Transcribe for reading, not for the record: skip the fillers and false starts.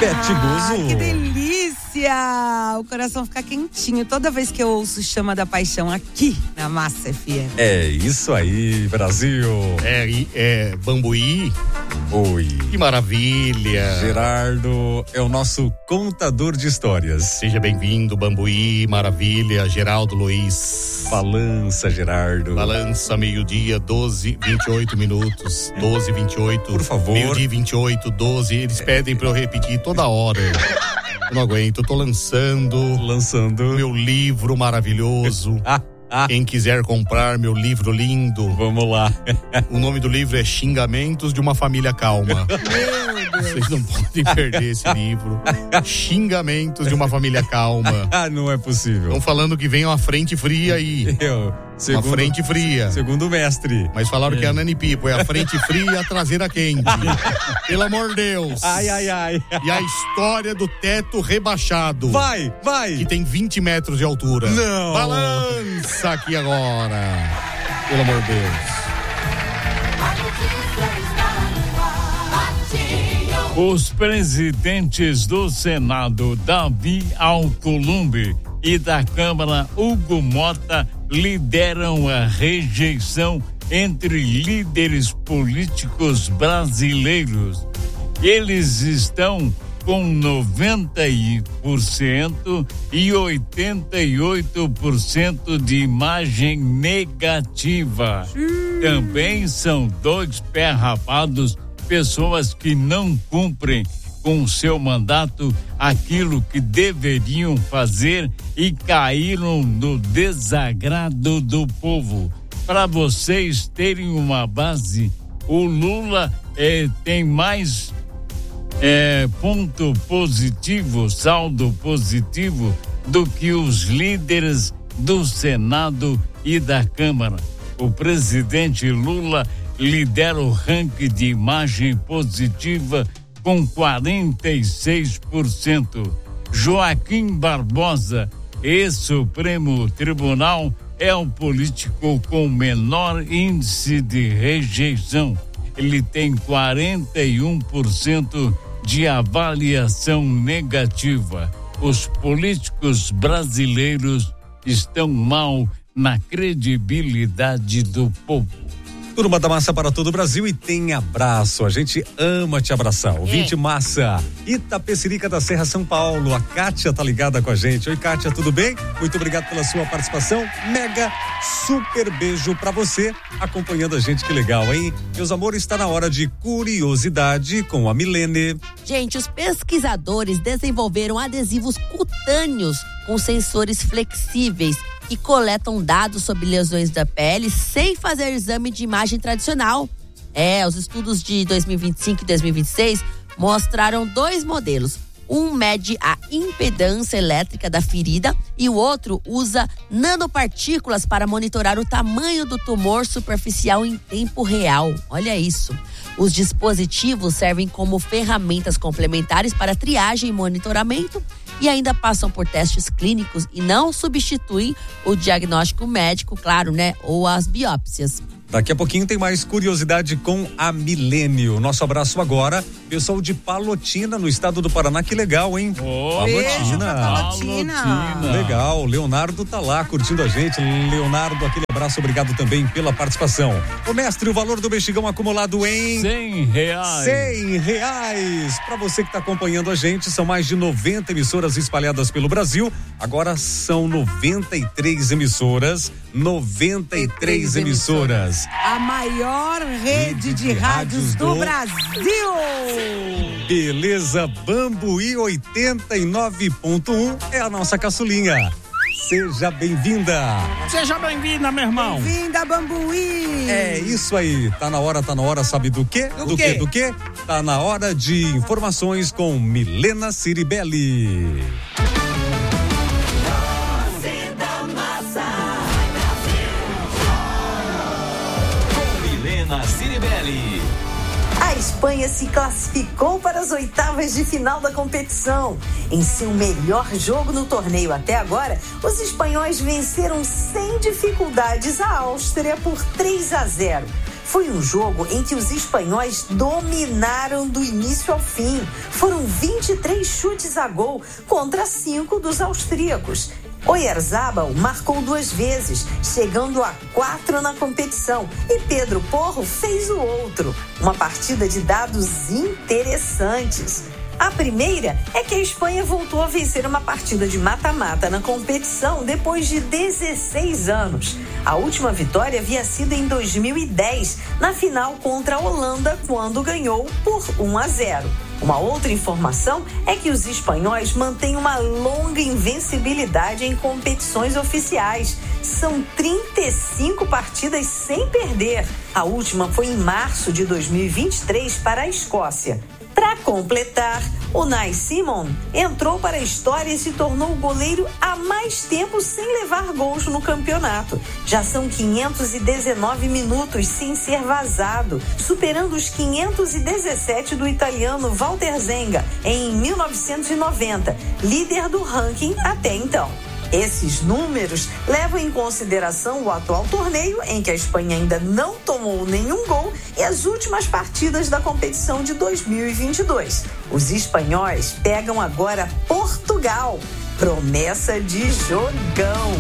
Bete Guzzo. Que delícia! O coração fica quentinho toda vez que eu ouço Chama da Paixão aqui na Massa FM. É isso aí, Brasil. É Bambuí. Oi. Que maravilha. Gerardo é o nosso contador de histórias. Seja bem-vindo, Bambuí, maravilha. Geraldo Luiz. Balança, Gerardo. Balança, meio-dia, 12:28 minutos. 12:28. Por favor. Meio-dia, 28, 12. Eles pedem pra eu repetir toda hora. Eu não aguento, eu tô lançando meu livro maravilhoso. Quem quiser comprar meu livro lindo, vamos lá. O nome do livro é Xingamentos de uma Família Calma. Vocês não podem perder esse livro. Xingamentos de uma Família Calma. Não é possível. Estão falando que vem uma frente fria aí. Uma frente fria. Segundo o mestre. Mas falaram que é a Nani Pipo, é a frente fria e a traseira quente. Pelo amor de Deus. Ai. E a história do teto rebaixado. Vai. Que tem 20 metros de altura. Não. Balança aqui agora. Pelo amor de Deus. Os presidentes do Senado, Davi Alcolumbre, e da Câmara, Hugo Mota, lideram a rejeição entre líderes políticos brasileiros. Eles estão com 90% e 88% de imagem negativa. Também são dois pés rapados, pessoas que não cumprem com seu mandato aquilo que deveriam fazer e caíram no desagrado do povo. Para vocês terem uma base, o Lula tem mais ponto positivo, saldo positivo, do que os líderes do Senado e da Câmara. O presidente Lula lidera o ranking de imagem positiva com 46%. Joaquim Barbosa, ex-Supremo Tribunal, é o político com menor índice de rejeição. Ele tem 41% de avaliação negativa. Os políticos brasileiros estão mal na credibilidade do povo. Turma da Massa para todo o Brasil e tem abraço. A gente ama te abraçar. Ouvinte Massa, Itapecerica da Serra, São Paulo. A Kátia tá ligada com a gente. Oi, Kátia, tudo bem? Muito obrigado pela sua participação. Mega super beijo pra você acompanhando a gente, que legal, hein? Meus amores, está na hora de curiosidade com a Milene. Gente, os pesquisadores desenvolveram adesivos cutâneos com sensores flexíveis que coletam dados sobre lesões da pele sem fazer exame de imagem tradicional. Os estudos de 2025 e 2026 mostraram dois modelos. Um mede a impedância elétrica da ferida e o outro usa nanopartículas para monitorar o tamanho do tumor superficial em tempo real. Olha isso. Os dispositivos servem como ferramentas complementares para triagem e monitoramento e ainda passam por testes clínicos e não substituem o diagnóstico médico, claro, né? Ou as biópsias. Daqui a pouquinho tem mais curiosidade com a Milênio. Nosso abraço agora, pessoal de Palotina, no estado do Paraná. Que legal, hein? Palotina. Legal, Leonardo tá lá curtindo a gente. Leonardo, aquele abraço, obrigado também pela participação. Ô mestre, o valor do mexigão acumulado em R$100. Para você que tá acompanhando a gente, são mais de 90 emissoras espalhadas pelo Brasil. Agora são 93 emissoras. 93 emissoras. A maior rede de rádios do Brasil. Beleza, Bambuí 89.1 é a nossa caçulinha. Seja bem-vinda. Seja bem-vinda, meu irmão. Bem-vinda, Bambuí. É isso aí. Tá na hora, sabe do quê? Do quê? Tá na hora de informações com Milena Ciribelli. Ciribelli. A Espanha se classificou para as oitavas de final da competição. Em seu melhor jogo no torneio até agora, os espanhóis venceram sem dificuldades a Áustria por 3-0. Foi um jogo em que os espanhóis dominaram do início ao fim. Foram 23 chutes a gol contra 5 dos austríacos. Oyarzabal marcou 2 vezes, chegando a 4 na competição, e Pedro Porro fez o outro. Uma partida de dados interessantes. A primeira é que a Espanha voltou a vencer uma partida de mata-mata na competição depois de 16 anos. A última vitória havia sido em 2010, na final contra a Holanda, quando ganhou por 1-0. Uma outra informação é que os espanhóis mantêm uma longa invencibilidade em competições oficiais. São 35 partidas sem perder. A última foi em março de 2023 para a Escócia. Para completar, Unai Simon entrou para a história e se tornou o goleiro há mais tempo sem levar gols no campeonato. Já são 519 minutos sem ser vazado, superando os 517 do italiano Walter Zenga em 1990, líder do ranking até então. Esses números levam em consideração o atual torneio, em que a Espanha ainda não tomou nenhum gol, e as últimas partidas da competição de 2022. Os espanhóis pegam agora Portugal. Promessa de jogão.